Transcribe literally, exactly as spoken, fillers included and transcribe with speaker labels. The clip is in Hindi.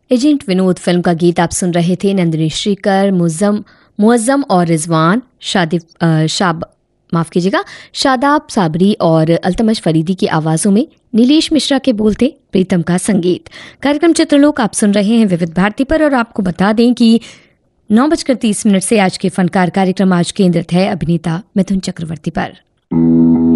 Speaker 1: एजेंट विनोद फिल्म का गीत आप सुन रहे थे। नंदिनी श्रीकर, मुज़्ज़म मुअज़्ज़म और रिजवान, शादी शाब माफ कीजिएगा शादाब साबरी और अल्तमश फरीदी की आवाज़ों में नीलेश मिश्रा के बोल थे, प्रीतम का संगीत। कार्यक्रम चित्रलोक आप सुन रहे हैं विविध भारती पर, और आपको बता दें कि नौ बजकर तीस मिनट से आज के फनकार कार्यक्रम आज केंद्रित है अभिनेता मिथुन चक्रवर्ती पर।